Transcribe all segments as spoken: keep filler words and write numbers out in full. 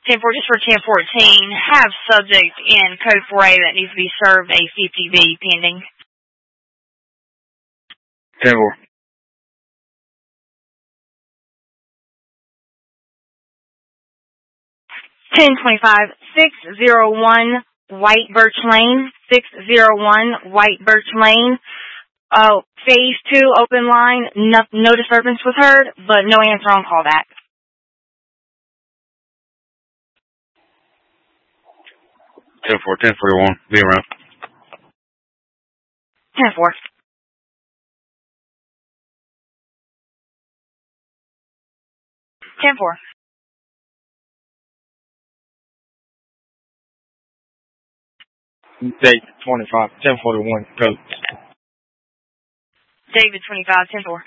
ten four, just for ten fourteen, have subject in code four A that needs to be served a fifty B pending. ten four. ten twenty-five, six oh one White Birch Lane, six oh one White Birch Lane. Uh, phase two open line, no, no disturbance was heard, but no answer on callback. ten four, ten forty-one, be around. ten four. ten four. Date twenty-five, ten forty-one, code. David twenty-five, ten four.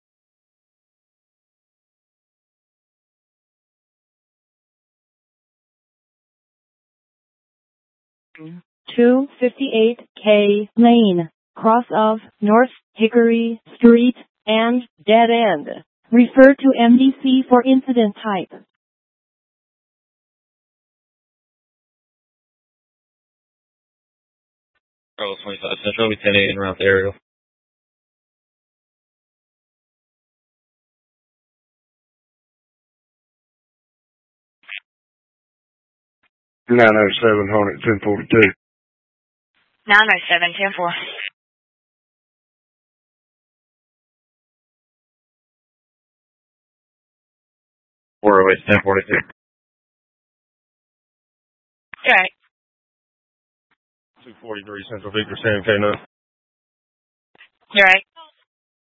two fifty-eight K Lane, cross of North Hickory Street and dead end. Refer to M D C for incident type. Carlos twenty-five Central, be ten eight in around the area. nine oh seven Hornet, ten forty-two. nine oh seven, ten four. four oh eight, ten forty-two. Okay. two forty-three Central Victor, Sam K. You're right.